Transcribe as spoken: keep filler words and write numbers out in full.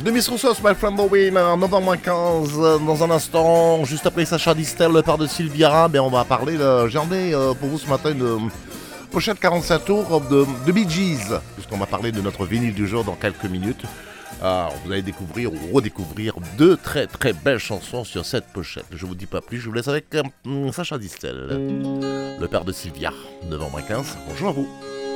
Demis Roussos, My Friend Bowen, novembre quinze, dans un instant, juste après Sacha Distel, le père de Sylvia, ben on va parler, de, j'ai emmené euh, pour vous ce matin une pochette quarante-cinq tours de, de Bee Gees, puisqu'on va parler de notre vinyle du jour dans quelques minutes. Alors, vous allez découvrir ou redécouvrir deux très très belles chansons sur cette pochette. Je vous dis pas plus, je vous laisse avec euh, Sacha Distel, le père de Sylvia, novembre quinze, bonjour à vous.